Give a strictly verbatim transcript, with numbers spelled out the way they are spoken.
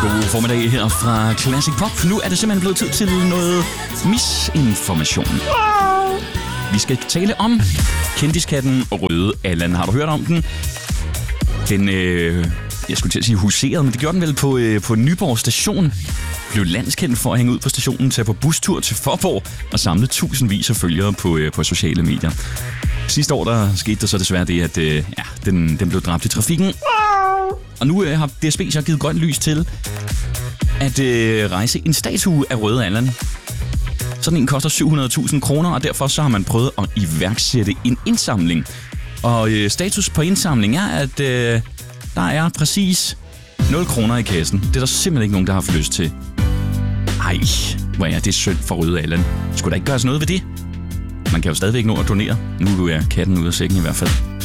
God formiddag her fra Classic Pop. Nu er det simpelthen blevet tid til noget misinformation. Vi skal tale om kendiskatten Røde Allan. Har du hørt om den? Den, øh, jeg skulle til at sige huseret, men det gjorde den vel på, øh, på Nyborg station. Blev landskendt for at hænge ud på stationen, tage på bustur til Fåborg og samle tusindvis af følgere på, øh, på sociale medier. Sidste år der skete der så desværre det, at øh, ja, den, den blev dræbt i trafikken. Og nu øh, har D S B så givet grønt lys til at øh, rejse en statue af Røde Allan. Sådan en koster syv hundrede tusind kroner, og derfor så har man prøvet at iværksætte en indsamling. Og øh, status på indsamling er, at øh, der er præcis nul kroner i kassen. Det er der simpelthen ikke nogen, der har haft lyst til. Ej, hvor er det synd for Røde Allan. Skulle der ikke gøres noget ved det? Man kan jo stadigvæk nå at donere. Nu er katten ude af sækken i hvert fald.